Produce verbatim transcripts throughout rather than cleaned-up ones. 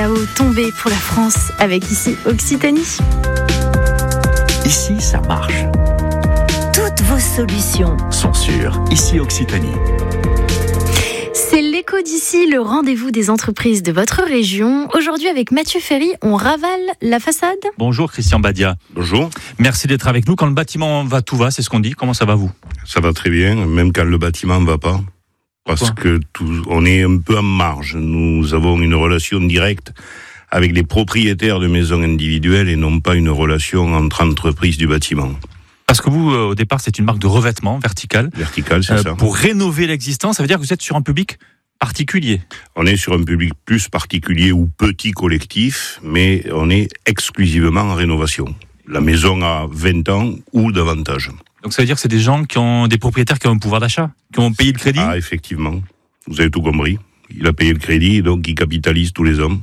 Là-haut, tombé pour la France avec ici Occitanie. Ici, ça marche. Toutes vos solutions Sont sur Ici Occitanie. C'est l'écho d'ici, le rendez-vous des entreprises de votre région. Aujourd'hui, avec Mathieu Ferry, on ravale la façade. Bonjour Christian Badia. Bonjour. Merci d'être avec nous. Quand le bâtiment va, tout va, c'est ce qu'on dit. Comment ça va vous ? Ça va très bien, même quand le bâtiment ne va pas. Parce Pourquoi ? que tout, on est un peu en marge. Nous avons une relation directe avec les propriétaires de maisons individuelles et non pas une relation entre entreprises du bâtiment. Parce que vous, au départ, c'est une marque de revêtement vertical. Vertical, c'est Euh, ça. pour rénover l'existant, ça veut dire que vous êtes sur un public particulier. On est sur un public plus particulier ou petit collectif, mais on est exclusivement en rénovation. La maison a vingt ans ou davantage. Donc ça veut dire que c'est des gens qui ont des propriétaires qui ont un pouvoir d'achat, qui ont payé le crédit. Ah, effectivement. Vous avez tout compris. Il a payé le crédit, donc il capitalise tous les ans.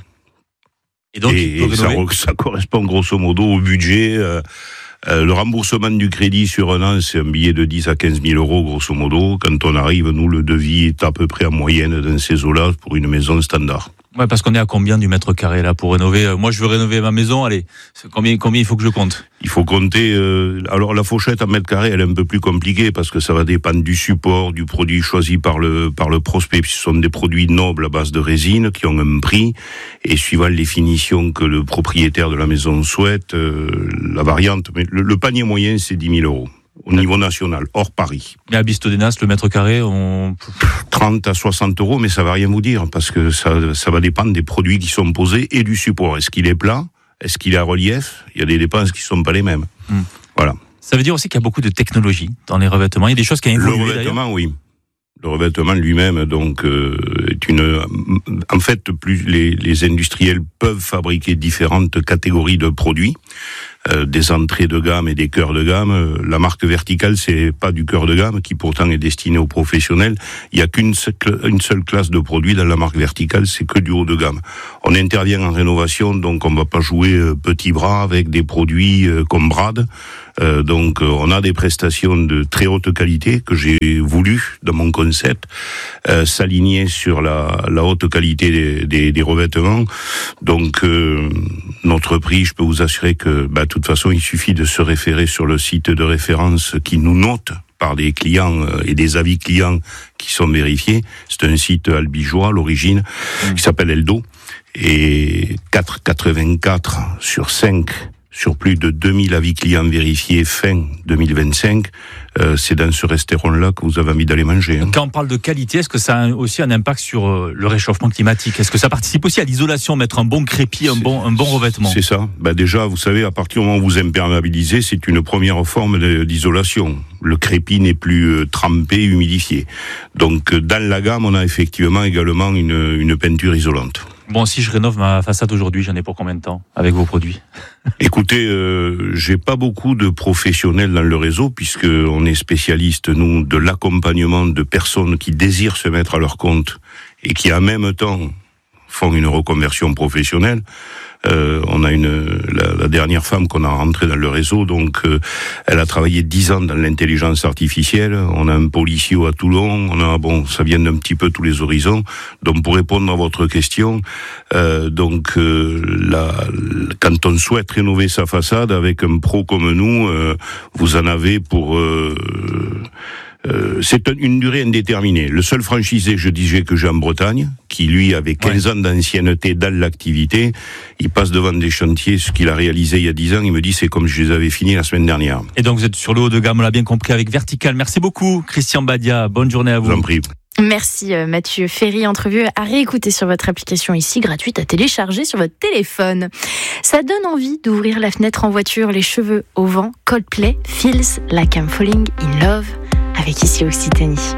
Et donc et il peut ça, rénover. ça correspond grosso modo au budget. Euh, euh, le remboursement du crédit sur un an, c'est un billet de dix à quinze mille euros grosso modo. Quand on arrive, nous, le devis est à peu près en moyenne dans ces eaux-là pour une maison standard. Ouais, parce qu'on est à combien du mètre carré là pour rénover ? Moi, je veux rénover ma maison. Allez, c'est combien, combien il faut que je compte ? Il faut compter. Euh, alors la fourchette en mètre carré, elle est un peu plus compliquée parce que ça va dépendre du support, du produit choisi par le par le prospect. Ce sont des produits nobles à base de résine qui ont un prix et suivant les finitions que le propriétaire de la maison souhaite, euh, la variante. Mais le, le panier moyen, c'est dix mille euros au niveau national, hors Paris. Mais à Bistodénas, le mètre carré, on... trente à soixante euros, mais ça va rien vous dire parce que ça ça va dépendre des produits qui sont posés et du support. Est-ce qu'il est plat ? Est-ce qu'il est à relief ? Il y a des dépenses qui ne sont pas les mêmes. Hum. Voilà. Ça veut dire aussi qu'il y a beaucoup de technologie dans les revêtements. Il y a des choses qui ont Le évolué revêtement, d'ailleurs. oui. Le revêtement lui-même, donc, euh, est une. En fait, plus les, les industriels peuvent fabriquer différentes catégories de produits, euh, des entrées de gamme et des cœurs de gamme. La marque verticale, c'est pas du cœur de gamme, qui pourtant est destiné aux professionnels. Il y a qu'une seule, une seule classe de produits dans la marque verticale, c'est que du haut de gamme. On intervient en rénovation, donc on va pas jouer euh, petit bras avec des produits euh, comme Brad. Euh, donc, euh, on a des prestations de très haute qualité que j'ai voulu, dans mon concept, euh, s'aligner sur la, la haute qualité des, des, des revêtements. Donc, euh, notre prix, je peux vous assurer que, bah, de toute façon, il suffit de se référer sur le site de référence qui nous note par des clients euh, et des avis clients qui sont vérifiés. C'est un site albigeois, à l'origine, mmh. qui s'appelle Eldo. Et quatre virgule quatre-vingt-quatre sur cinq sur plus de deux mille avis clients vérifiés fin deux mille vingt-cinq, euh, c'est dans ce restaurant-là que vous avez envie d'aller manger. Hein. Quand on parle de qualité, est-ce que ça a aussi un impact sur euh, le réchauffement climatique ? Est-ce que ça participe aussi à l'isolation, mettre un bon crépi, un bon, un bon revêtement ? C'est ça. Ben déjà, vous savez, à partir du moment où vous imperméabilisez, c'est une première forme de, d'isolation. Le crépi n'est plus euh, trempé, humidifié. Donc, dans la gamme, on a effectivement également une, une peinture isolante. Bon, si je rénove ma façade aujourd'hui, j'en ai pour combien de temps avec vos produits ? Écoutez, euh, j'ai pas beaucoup de professionnels dans le réseau puisque on est spécialiste nous de l'accompagnement de personnes qui désirent se mettre à leur compte et qui en même temps font une reconversion professionnelle. Euh, on a une la, la dernière femme qu'on a rentrée dans le réseau, donc euh, elle a travaillé dix ans dans l'intelligence artificielle. On a un policier à Toulon. On a bon, ça vient d'un petit peu tous les horizons. Donc pour répondre à votre question, euh, donc euh, la, quand on souhaite rénover sa façade avec un pro comme nous, euh, vous en avez pour euh, Euh, c'est une durée indéterminée. Le seul franchisé, je disais, que j'ai en Bretagne, qui lui avait quinze ouais. ans d'ancienneté dans l'activité, il passe devant des chantiers, ce qu'il a réalisé il y a dix ans, il me dit c'est comme je les avais finis la semaine dernière. Et donc vous êtes sur le haut de gamme, on l'a bien compris, avec Vertical. Merci beaucoup Christian Badia, bonne journée à vous. Je vous en prie. Merci Mathieu Ferry, entrevue à réécouter sur votre application ici, gratuite à télécharger sur votre téléphone. Ça donne envie d'ouvrir la fenêtre en voiture, les cheveux au vent. Coldplay, Feels Like I'm Falling in Love, avec ici Occitanie.